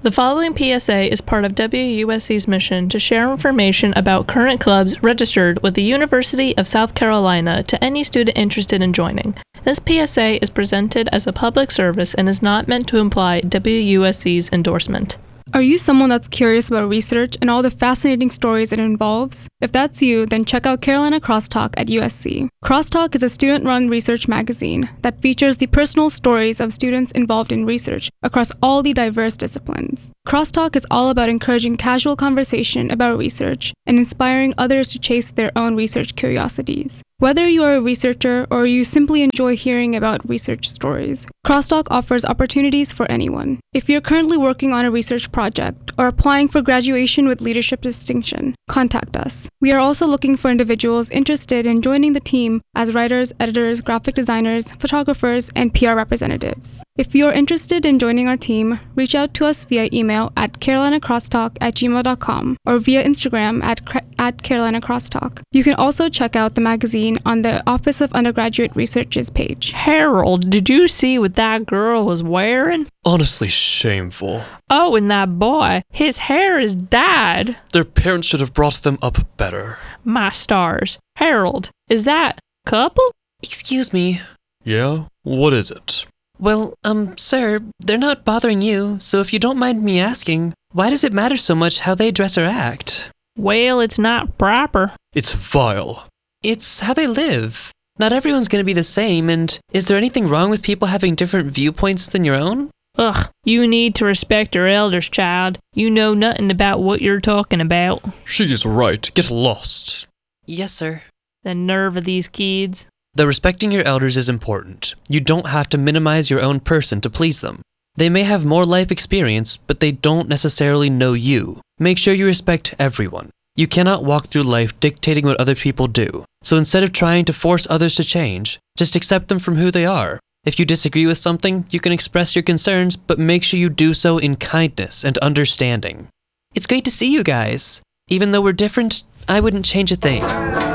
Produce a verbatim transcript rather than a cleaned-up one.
The following P S A is part of W U S C's mission to share information about current clubs registered with the University of South Carolina to any student interested in joining. This P S A is presented as a public service and is not meant to imply W U S C's endorsement. Are you someone that's curious about research and all the fascinating stories it involves? If that's you, then check out Carolina Crosstalk at U S C. Crosstalk is a student-run research magazine that features the personal stories of students involved in research across all the diverse disciplines. Crosstalk is all about encouraging casual conversation about research and inspiring others to chase their own research curiosities. Whether you are a researcher or you simply enjoy hearing about research stories, Crosstalk offers opportunities for anyone. If you're currently working on a research project or applying for graduation with leadership distinction, contact us. We are also looking for individuals interested in joining the team as writers, editors, graphic designers, photographers, and P R representatives. If you're interested in joining our team, reach out to us via email at carolinacrosstalk at gmail dot com or via Instagram at, at Carolina Crosstalk. You can also check out the magazine on the Office of Undergraduate Research's page. Harold, did you see what that girl was wearing? Honestly shameful. Oh, and that boy, his hair is dyed. Their parents should have brought them up better. My stars. Harold, is that couple? Excuse me. Yeah? What is it? Well, um, sir, they're not bothering you, so if you don't mind me asking, why does it matter so much how they dress or act? Well, it's not proper. It's vile. It's how they live. Not everyone's gonna be the same, and is there anything wrong with people having different viewpoints than your own? Ugh, you need to respect your elders, child. You know nothing about what you're talking about. She's right. Get lost. Yes, sir. The nerve of these kids. Though respecting your elders is important, you don't have to minimize your own person to please them. They may have more life experience, but they don't necessarily know you. Make sure you respect everyone. You cannot walk through life dictating what other people do. So instead of trying to force others to change, just accept them from who they are. If you disagree with something, you can express your concerns, but make sure you do so in kindness and understanding. It's great to see you guys. Even though we're different, I wouldn't change a thing.